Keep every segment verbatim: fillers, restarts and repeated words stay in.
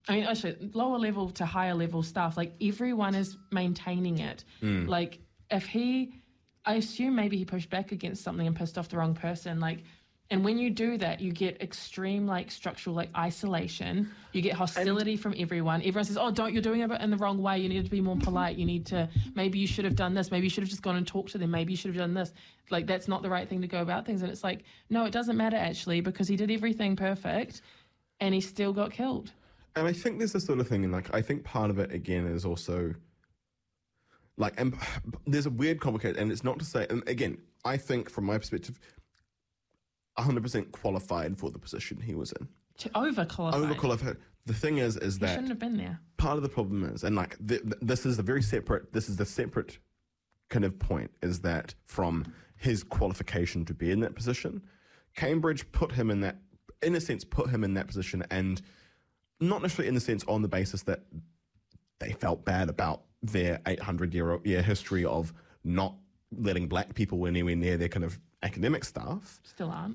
I mean, actually, lower level to higher level staff, like everyone is maintaining it. Mm. Like if he, I assume maybe he pushed back against something and pissed off the wrong person. Like, and when you do that, you get extreme like structural like isolation. You get hostility and from everyone. Everyone says, "Oh, don't you're doing it in the wrong way. You need to be more polite. You need to maybe you should have done this. Maybe you should have just gone and talked to them. Maybe you should have done this." Like that's not the right thing to go about things. And it's like, no, it doesn't matter actually because he did everything perfect, and he still got killed. And I think there's this sort of thing, and like I think part of it again is also like, and there's a weird complicated, and it's not to say, and again, I think from my perspective, one hundred percent qualified for the position he was in. To overqualified. Overqualified. The thing is, is that he shouldn't have been there. Part of the problem is, and like th- th- this is a very separate. This is the separate kind of point is that from his qualification to be in that position, Cambridge put him in that, in a sense, put him in that position, and not necessarily in the sense on the basis that they felt bad about their eight hundred year year history of not letting black people anywhere near their kind of academic staff. Still aren't.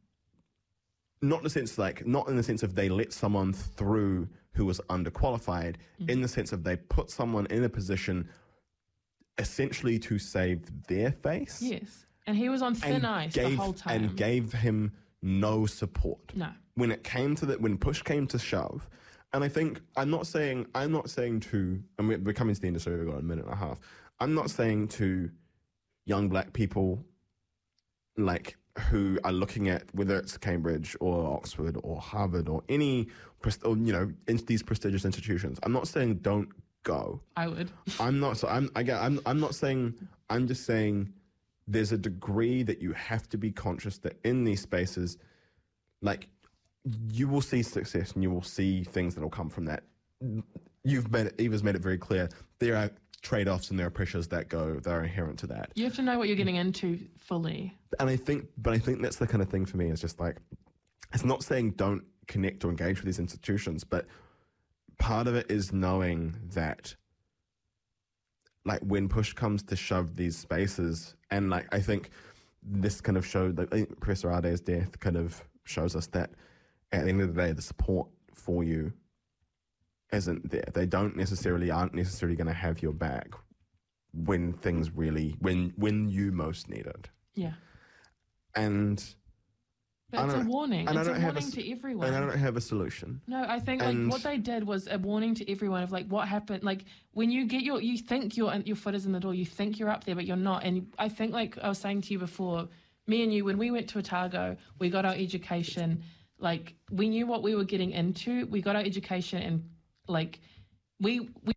Not in the sense like, not in the sense of they let someone through who was underqualified, mm-hmm. in the sense of they put someone in a position essentially to save their face. Yes. And he was on thin ice gave, the whole time. And gave him no support. No. When it came to that, when push came to shove, and I think, I'm not saying, I'm not saying to, and we're, we're coming to the end of the show, we've got a minute and a half. I'm not saying to young black people, like, who are looking at whether it's Cambridge or Oxford or Harvard or any, or, you know, into these prestigious institutions. I'm not saying don't go. I would. I'm not. So I'm. I get. I'm. I'm not saying. I'm just saying there's a degree that you have to be conscious that in these spaces, like, you will see success and you will see things that will come from that. You've made it. Eva's made it very clear. There are trade-offs and there are pressures that go that are inherent to that. You have to know what you're getting into fully. And I think, but I think that's the kind of thing for me. Is just like, it's not saying don't connect or engage with these institutions, but part of it is knowing that, like, when push comes to shove these spaces, and like I think this kind of showed, like, I think Professor Ade's death kind of shows us that at the end of the day, the support for you isn't there. They don't necessarily, aren't necessarily going to have your back when things really, when when you most need it. Yeah. And but it's a warning. It's a warning a, to everyone. And I don't have a solution. No, I think and like what they did was a warning to everyone of like what happened. Like when you get your, you think your your foot is in the door, you think you're up there, but you're not. And I think, like I was saying to you before, me and you, when we went to Otago, we got our education. Like we knew what we were getting into. We got our education and like we we